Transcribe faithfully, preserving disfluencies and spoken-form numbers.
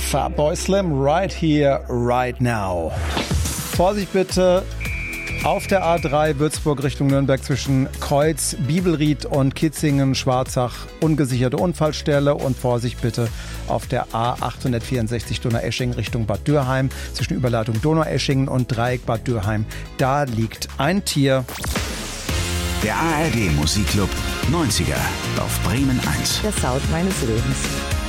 Fatboy Slim, right here, right now. Vorsicht bitte, auf der A drei Würzburg Richtung Nürnberg zwischen Kreuz, Bibelried und Kitzingen, Schwarzach, ungesicherte Unfallstelle. Und Vorsicht bitte auf der A achthundertvierundsechzig Donaueschingen Richtung Bad Dürheim zwischen Überleitung Donaueschingen und Dreieck Bad Dürheim. Da liegt ein Tier. Der A R D Musikclub neunziger auf Bremen eins. Der Sound meines Lebens.